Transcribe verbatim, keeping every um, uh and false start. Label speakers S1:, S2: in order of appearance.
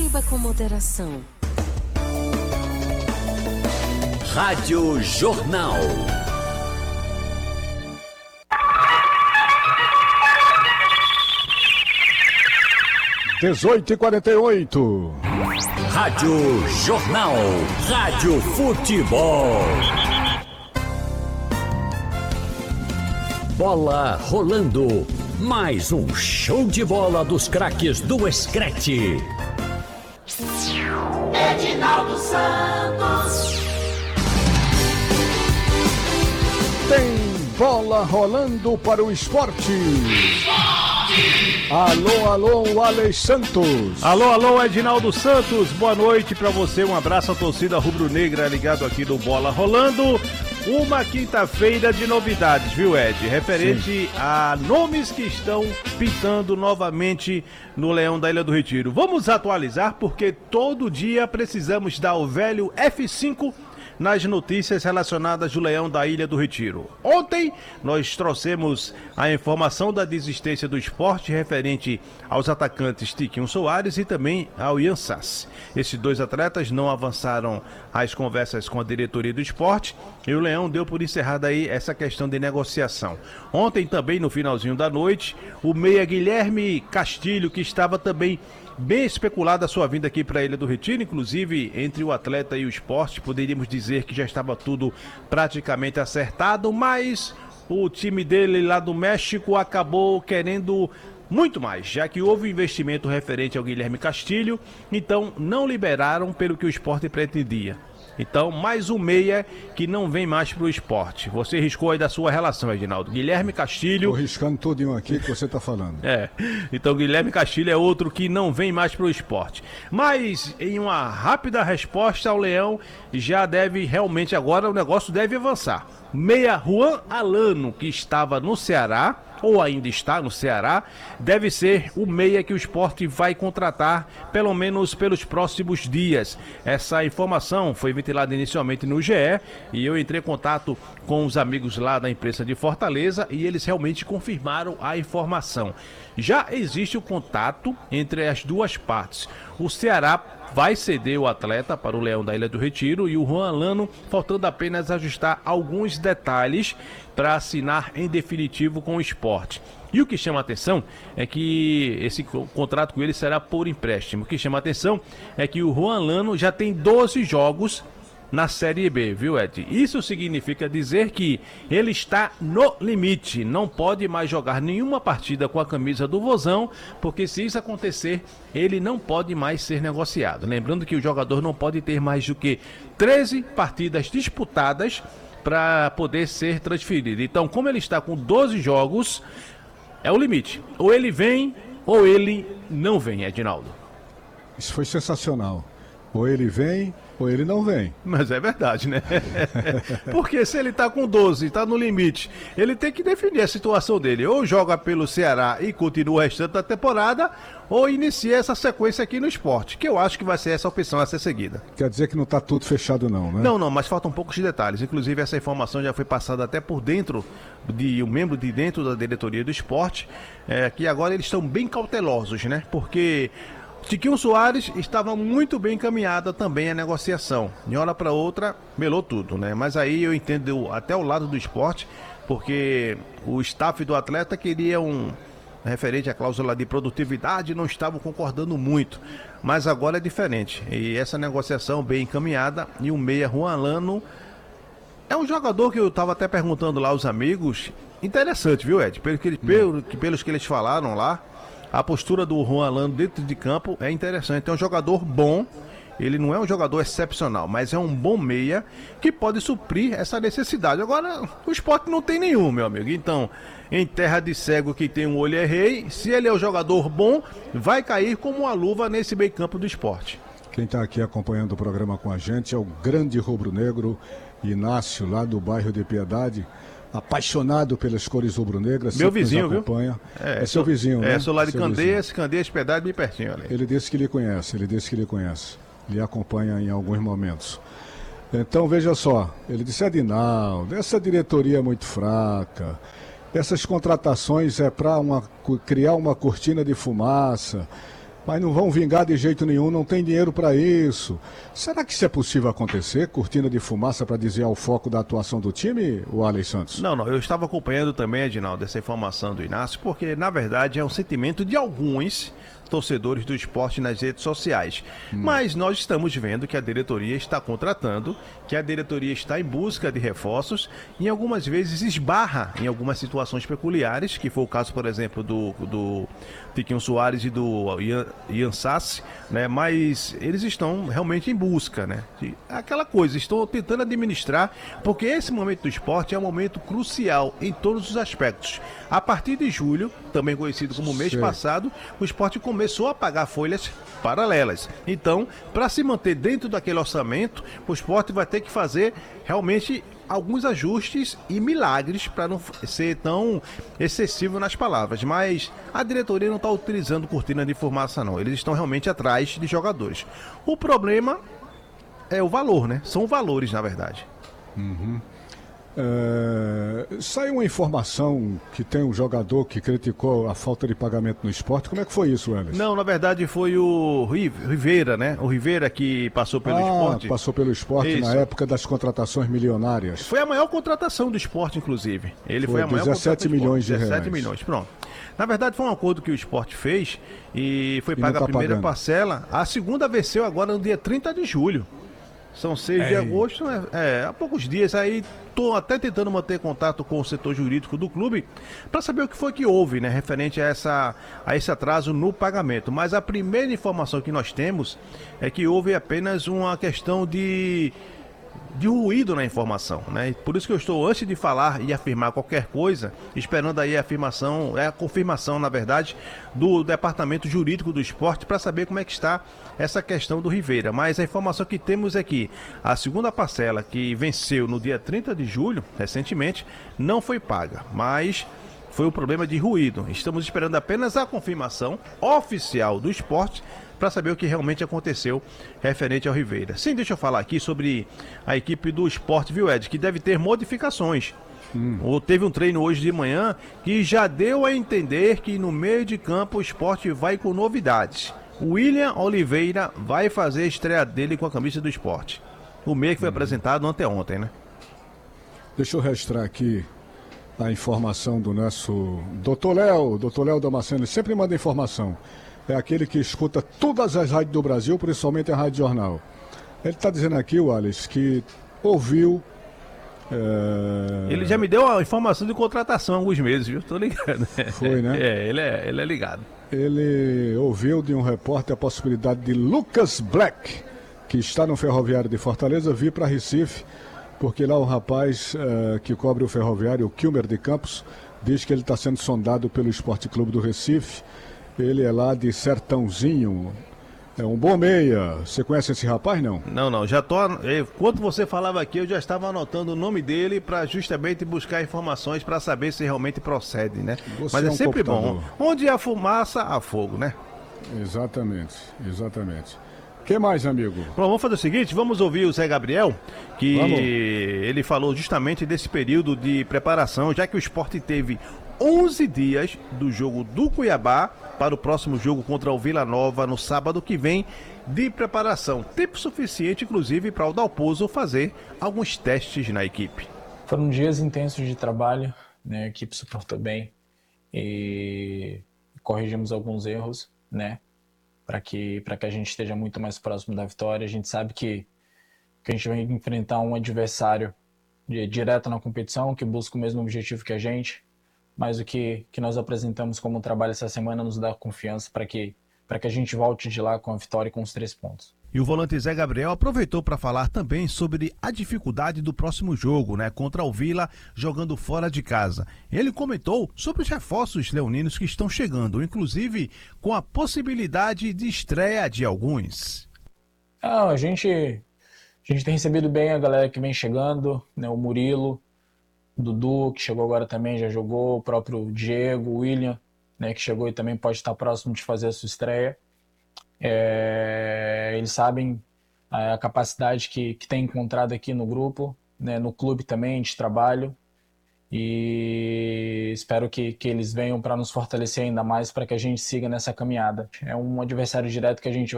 S1: Beba com moderação.
S2: Rádio Jornal.
S3: dezoito e quarenta e oito.
S2: Rádio Jornal. Rádio Futebol. Bola rolando. Mais um show de bola dos craques do Escrete.
S4: Edinaldo Santos.
S3: Tem bola rolando para o esporte. Alô, alô, Alex Santos.
S5: Alô, alô, Edinaldo Santos. Boa noite pra você. Um abraço à torcida rubro-negra ligado aqui do Bola Rolando. Uma quinta-feira de novidades, viu, Ed? Referente Sim. a nomes que estão pintando novamente no Leão da Ilha do Retiro. Vamos atualizar porque todo dia precisamos dar o velho F cinco nas notícias relacionadas do Leão da Ilha do Retiro. Ontem nós trouxemos a informação da desistência do esporte referente aos atacantes Tiquinho Soares e também ao Ian Sassi. Esses dois atletas não avançaram as conversas com a diretoria do esporte e o Leão deu por encerrada aí essa questão de negociação. Ontem também, no finalzinho da noite, o meia Guilherme Castilho, que estava também bem especulada a sua vinda aqui para a Ilha do Retiro, inclusive entre o atleta e o esporte, poderíamos dizer que já estava tudo praticamente acertado, mas o time dele lá do México acabou querendo muito mais, já que houve investimento referente ao Guilherme Castilho, então não liberaram pelo que o esporte pretendia. Então, mais um meia que não vem mais pro esporte. Você riscou aí da sua relação, Edinaldo. Guilherme Castilho...
S3: Tô riscando tudinho aqui que você tá falando.
S5: É, então Guilherme Castilho é outro que não vem mais pro esporte. Mas, em uma rápida resposta, o Leão já deve realmente agora, o negócio deve avançar. Meia Juan Alano, que estava no Ceará, ou ainda está no Ceará, deve ser o meia que o esporte vai contratar, pelo menos pelos próximos dias. Essa informação foi ventilada inicialmente no G E e eu entrei em contato com os amigos lá da imprensa de Fortaleza e eles realmente confirmaram a informação. Já existe o contato entre as duas partes. O Ceará vai ceder o atleta para o Leão da Ilha do Retiro e o Juan Alano, faltando apenas ajustar alguns detalhes para assinar em definitivo com o esporte. E o que chama a atenção é que esse contrato com ele será por empréstimo. O que chama a atenção é que o Juan Alano já tem doze jogos na Série B, viu, Ed? Isso significa dizer que ele está no limite, não pode mais jogar nenhuma partida com a camisa do Vozão, porque se isso acontecer, ele não pode mais ser negociado. Lembrando que o jogador não pode ter mais do que treze partidas disputadas para poder ser transferido. Então, como ele está com doze jogos, é o limite. Ou ele vem, ou ele não vem, Edinaldo.
S3: Isso foi sensacional. Ou ele vem, ou ele não vem.
S5: Mas é verdade, né? Porque se ele tá com doze, tá no limite, ele tem que definir a situação dele. Ou joga pelo Ceará e continua o restante da temporada, ou inicia essa sequência aqui no esporte, que eu acho que vai ser essa opção a ser seguida.
S3: Quer dizer que não tá tudo fechado não, né?
S5: Não, não, mas faltam poucos detalhes. Inclusive essa informação já foi passada até por dentro de um membro de dentro da diretoria do esporte, é, que agora eles estão bem cautelosos, né? Porque Tiquinho Soares estava muito bem encaminhada também a negociação. De uma hora para outra, melou tudo, né? Mas aí eu entendo até o lado do esporte, porque o staff do atleta queria um referente à cláusula de produtividade, não estavam concordando muito. Mas agora é diferente. E essa negociação bem encaminhada, e o meia Juan Alano é um jogador que eu estava até perguntando lá aos amigos, interessante, viu, Ed? Pelo que, pelo, pelos que eles falaram lá, a postura do Juan Alano dentro de campo é interessante. É um jogador bom, ele não é um jogador excepcional, mas é um bom meia que pode suprir essa necessidade. Agora, o esporte não tem nenhum, meu amigo. Então, em terra de cego que tem um olho é rei, se ele é um jogador bom, vai cair como uma luva nesse meio campo do esporte.
S3: Quem está aqui acompanhando o programa com a gente é o grande rubro-negro Inácio, lá do bairro de Piedade, apaixonado pelas cores rubro-negras.
S5: Meu vizinho, viu?
S3: É, é seu vizinho, né?
S5: É, sou lá de Candeias, Candeias, Piedade, bem pertinho ali.
S3: Ele disse que lhe conhece, ele disse que lhe conhece. Lhe acompanha em alguns momentos. Então, veja só, ele disse, Edinaldo, essa diretoria é muito fraca, essas contratações é para uma, criar uma cortina de fumaça, mas não vão vingar de jeito nenhum, não tem dinheiro para isso. Será que isso é possível acontecer? Cortina de fumaça para desviar o foco da atuação do time, o Alex Santos?
S5: Não, não, eu estava acompanhando também, Edinaldo, essa informação do Inácio, porque na verdade é um sentimento de alguns torcedores do esporte nas redes sociais. Hum. Mas nós estamos vendo que a diretoria está contratando, que a diretoria está em busca de reforços e algumas vezes esbarra em algumas situações peculiares, que foi o caso, por exemplo, do, do Tiquinho Soares e do Ian, Ian Sassi, né? Mas eles estão realmente em busca, né? De aquela coisa, estão tentando administrar, porque esse momento do esporte é um momento crucial em todos os aspectos. A partir de julho, também conhecido como mês
S3: Sei.
S5: passado, o esporte começou começou a pagar folhas paralelas. Então, para se manter dentro daquele orçamento, o esporte vai ter que fazer realmente alguns ajustes e milagres para não ser tão excessivo nas palavras. Mas a diretoria não está utilizando cortina de fumaça, não. Eles estão realmente atrás de jogadores. O problema é o valor, né? São valores, na verdade.
S3: Uhum. É, saiu uma informação que tem um jogador que criticou a falta de pagamento no esporte. Como é que foi isso, Elis?
S5: Não, na verdade foi o Rivera, né? O Rivera que passou pelo
S3: ah,
S5: esporte.
S3: Passou pelo esporte isso. Na época das contratações milionárias.
S5: Foi a maior contratação do esporte, inclusive. Ele foi, foi a maior
S3: dezessete milhões de reais.
S5: dezessete milhões, pronto. Na verdade foi um acordo que o esporte fez e foi paga tá a primeira pagando. parcela. A segunda venceu agora no dia trinta de julho. São seis é. de agosto, é, é, há poucos dias. Aí estou até tentando manter contato com o setor jurídico do clube para saber o que foi que houve, né, referente a, essa, a esse atraso no pagamento. Mas a primeira informação que nós temos é que houve apenas uma questão de, de ruído na informação, né? Por isso que eu estou, antes de falar e afirmar qualquer coisa, esperando aí a afirmação, é a confirmação, na verdade, do departamento jurídico do esporte para saber como é que está essa questão do Rivera. Mas a informação que temos é que a segunda parcela, que venceu no dia trinta de julho, recentemente, não foi paga, mas foi o problema de ruído. Estamos esperando apenas a confirmação oficial do esporte para saber o que realmente aconteceu referente ao Rivera. Sim, deixa eu falar aqui sobre a equipe do esporte, viu, Ed, que deve ter modificações. Hum. Ou teve um treino hoje de manhã que já deu a entender que no meio de campo o esporte vai com novidades. O William Oliveira vai fazer a estreia dele com a camisa do esporte. O meia que foi hum. apresentado anteontem, né?
S3: Deixa eu registrar aqui a informação do nosso doutor Léo, doutor Léo Damasceno, sempre manda informação. É aquele que escuta todas as rádios do Brasil, principalmente a Rádio Jornal. Ele está dizendo aqui, Wallace, que ouviu... É...
S5: Ele já me deu a informação de contratação há alguns meses, viu? Tô ligado.
S3: Foi, né?
S5: É, ele é, ele é ligado.
S3: Ele ouviu de um repórter a possibilidade de Lucas Black, que está no Ferroviário de Fortaleza, vir para Recife, porque lá o rapaz uh, que cobre o Ferroviário, o Kilmer de Campos, diz que ele está sendo sondado pelo Esporte Clube do Recife. Ele é lá de Sertãozinho. É um bom meia. Você conhece esse rapaz, não?
S5: Não, não. Já tô. Enquanto você falava aqui, eu já estava anotando o nome dele para justamente buscar informações para saber se realmente procede, né?
S3: Você
S5: Mas é,
S3: é um
S5: sempre
S3: computador.
S5: bom. Onde há fumaça, há fogo, né?
S3: Exatamente, exatamente. O que mais, amigo?
S5: Bom, vamos fazer o seguinte, vamos ouvir o Zé Gabriel, que
S3: vamos.
S5: Ele falou justamente desse período de preparação, já que o esporte teve onze dias do jogo do Cuiabá para o próximo jogo contra o Vila Nova no sábado que vem de preparação. Tempo suficiente, inclusive, para o Dalpozo fazer alguns testes na equipe.
S1: Foram dias intensos de trabalho, né? A equipe suportou bem e corrigimos alguns erros, né? Para que, para que a gente esteja muito mais próximo da vitória. A gente sabe que, que a gente vai enfrentar um adversário de, direto na competição, que busca o mesmo objetivo que a gente, mas o que, que nós apresentamos como trabalho essa semana nos dá confiança para que, para que a gente volte de lá com a vitória e com os três pontos.
S5: E o volante Zé Gabriel aproveitou para falar também sobre a dificuldade do próximo jogo, né, contra o Vila, jogando fora de casa. Ele comentou sobre os reforços leoninos que estão chegando, inclusive com a possibilidade de estreia de alguns.
S1: Ah, a gente, a gente tem recebido bem a galera que vem chegando, né, o Murilo, o Dudu, que chegou agora também, já jogou, o próprio Diego, o William, né, que chegou e também pode estar próximo de fazer a sua estreia. É, eles sabem a capacidade que, que tem encontrado aqui no grupo, né, no clube também de trabalho, e espero que, que eles venham para nos fortalecer ainda mais para que a gente siga nessa caminhada. É um adversário direto que a gente vai